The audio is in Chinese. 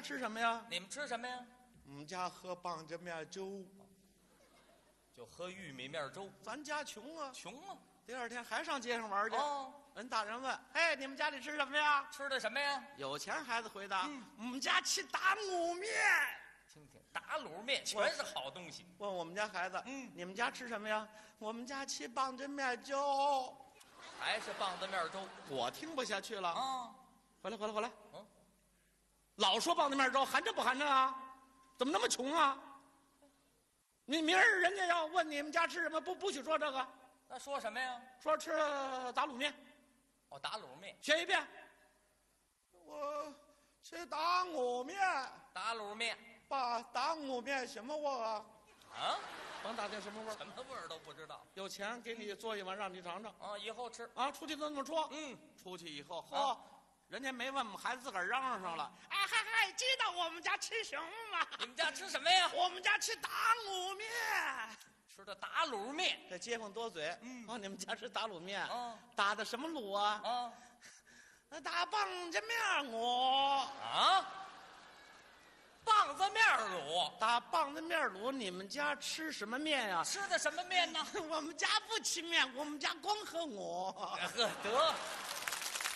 吃什么呀？ 你们吃什么呀？ 我们家喝棒子面粥。 就喝玉米面粥。 咱家穷啊， 穷啊。 第二天还上街上玩去。 哦， 人大人问：“哎，你们家里吃什么呀？” 吃的什么呀？ 有钱孩子回答：“我们家吃打卤面。” 听听，打卤面全是好东西。 问我们家孩子：“你们家吃什么呀？”我们家吃棒子面粥。 还是棒子面粥。 我听不下去了啊！ 回来！老说棒子面粥，含着不含着啊？怎么那么穷啊？你明儿人家要问你们家吃什么，不许说这个。 那说什么呀？ 说吃打卤面。 哦，打卤面。 学一遍。我吃打卤面。 打卤面。 把打卤面什么味儿啊？ 啊？ 甭打听什么味儿， 什么味儿都不知道。 有钱给你做一碗让你尝尝。 啊，以后吃。 啊，出去都这么说。出去以后，嚯，人家没问我们孩子自个儿嚷嚷上了。哎嗨，知道我们家吃什么吗？ 你们家吃什么呀？ 我们家吃打卤面。 吃的打卤面。 这街坊多嘴。你们家吃打卤面。打的什么卤啊？ 打棒子面卤。 啊？棒子面卤。 打棒子面卤，你们家吃什么面呀？ 吃的什么面呢？ 我们家不吃面，我们家光喝卤。 呵，得。